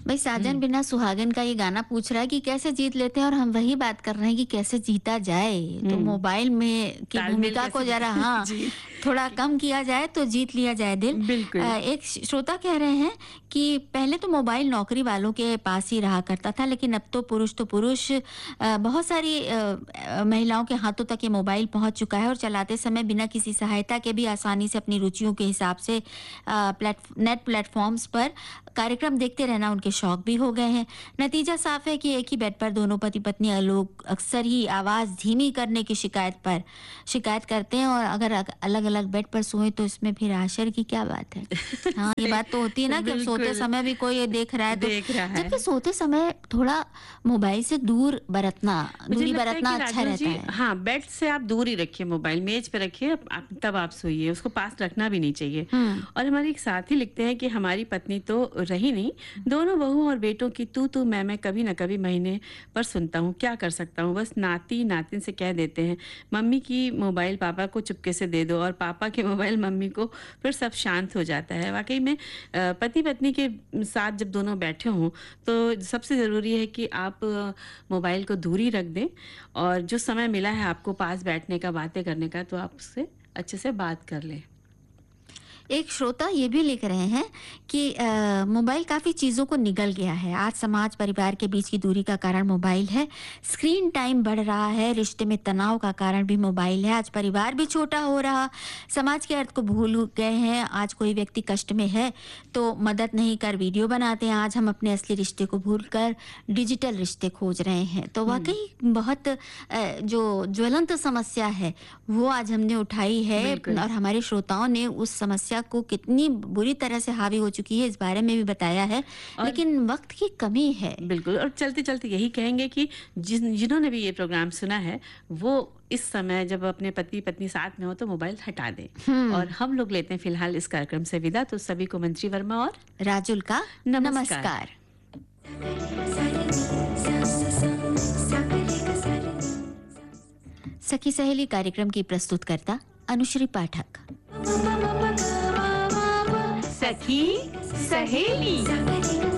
भाई साजन बिना सुहागन का ये गाना पूछ रहा है कि कैसे जीत लेते हैं, और हम वही बात कर रहे हैं कि कैसे जीता जाए। तो मोबाइल में की तालमेल भूमिका को कैसे जरा हाँ जी, थोड़ा कम किया जाए तो जीत लिया जाए दिल। बिल्कुल। एक श्रोता कह रहे हैं कि पहले तो मोबाइल नौकरी वालों के पास ही रहा करता था, लेकिन अब तो पुरुष बहुत सारी महिलाओं के हाथों तक ये मोबाइल पहुंच चुका है, और चलाते समय बिना किसी सहायता के भी आसानी से अपनी रुचियों के हिसाब से नेट प्लेटफॉर्म्स पर कार्यक्रम देखते रहना उनके शौक भी हो गए हैं। नतीजा साफ है कि एक ही बेड पर दोनों पति पत्नी लोग अक्सर ही आवाज धीमी करने की शिकायत करते हैं, और अगर अलग अलग बेड पर सोए तो इसमें फिर आश्चर्य की क्या बात है। हाँ, ये बात तो होती है ना कि अब सोते बिल्कुल, समय भी कोई ये देख रहा है, तो देख रहा है। जबकि सोते समय थोड़ा मोबाइल से दूरी मुझे लगता है बरतना कि अच्छा राजू रहता जी, है। हाँ, बेड से आप दूर ही रखिए, मोबाइल मेज पे रखिए, तब आप सोइए, उसको पास रखना भी नहीं चाहिए। और हमारे एक साथी लिखते हैं कि हमारी पत्नी तो रही नहीं, दोनों बहू और बेटों की तू मैं कभी न कभी महीने पर सुनता हूँ, क्या कर सकता हूँ। बस नाती नातिन से कह देते हैं मम्मी की मोबाइल पापा को चुपके से दे दो, और पापा के मोबाइल मम्मी को, फिर सब शांत हो जाता है। वाकई में पति पत्नी के साथ जब दोनों बैठे हों तो सबसे ज़रूरी है कि आप मोबाइल को दूरी रख दें, और जो समय मिला है आपको पास बैठने का, बातें करने का, तो आप उससे अच्छे से बात कर लें। एक श्रोता ये भी लिख रहे हैं कि मोबाइल काफ़ी चीज़ों को निगल गया है। आज समाज परिवार के बीच की दूरी का कारण मोबाइल है। स्क्रीन टाइम बढ़ रहा है, रिश्ते में तनाव का कारण भी मोबाइल है। आज परिवार भी छोटा हो रहा, समाज के अर्थ को भूल गए हैं। आज कोई व्यक्ति कष्ट में है तो मदद नहीं कर वीडियो बनाते हैं। आज हम अपने असली रिश्ते को भूलकर डिजिटल रिश्ते खोज रहे हैं। तो वाकई बहुत जो ज्वलंत समस्या है वो आज हमने उठाई है, बिल्कुल। और हमारे श्रोताओं ने उस समस्या को कितनी बुरी तरह से हावी हो चुकी है इस बारे में भी बताया है, और लेकिन वक्त की कमी है। बिल्कुल, और चलते-चलते यही कहेंगे कि जिन्होंने भी ये प्रोग्राम सुना है, वो इस समय जब अपने पति-पत्नी साथ में हो तो मोबाइल हटा दें। और हम लोग लेते हैं फिलहाल इस कार्यक्रम से विदा, तो सभी को मंत्री वर्मा और राजुल का नमस्कार। सखी सहेली कार्यक्रम की प्रस्तुतकर्ता अनुश्री पाठक। सखी सहेली।